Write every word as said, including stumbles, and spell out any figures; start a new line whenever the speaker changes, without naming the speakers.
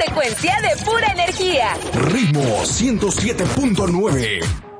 frecuencia de pura energía.
Ritmo ciento siete punto nueve.